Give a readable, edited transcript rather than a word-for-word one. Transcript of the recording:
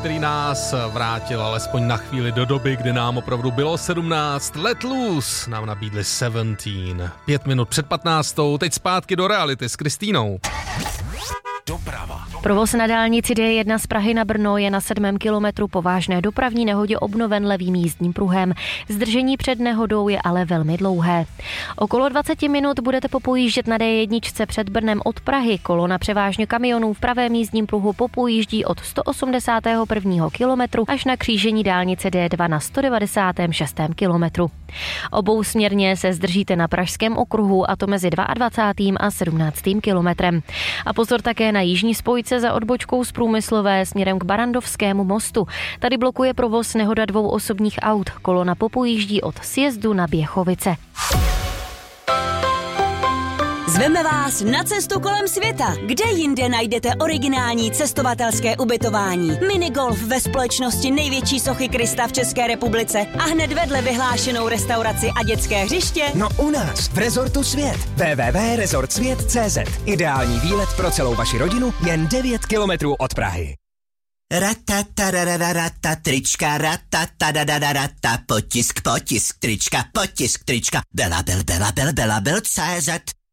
který nás vrátil alespoň na chvíli do doby, kdy nám opravdu bylo 17. Let Loose nám nabídli 17. 5 minut před 15. Teď zpátky do reality s Kristýnou. Doprava. Provoz na dálnici D1 z Prahy na Brno je na 7. kilometru po vážné dopravní nehodě obnoven levým jízdním pruhem. Zdržení před nehodou je ale velmi dlouhé. Okolo 20 minut budete popojíždět na D1 před Brnem od Prahy. Kolona převážně kamionů v pravém jízdním pruhu popojíždí od 181. kilometru až na křížení dálnice D2 na 196. kilometru. Obousměrně se zdržíte na Pražském okruhu, a to mezi 22. a 17. kilometrem. A pozor také na jižní spojce za odbočkou z Průmyslové směrem k Barandovskému mostu. Tady blokuje provoz nehoda 2 osobních aut. Kolona popojíždí od sjezdu na Běchovice. Zveme vás na cestu kolem světa. Kde jinde najdete originální cestovatelské ubytování? Minigolf ve společnosti největší sochy Krista v České republice a hned vedle vyhlášenou restauraci a dětské hřiště? No u nás, v Rezortu Svět. www.resortsvět.cz. Ideální výlet pro celou vaši rodinu jen 9 kilometrů od Prahy. Ratatarararata, trička, ratatarararata, potisk, trička, Bela Bel, CZ.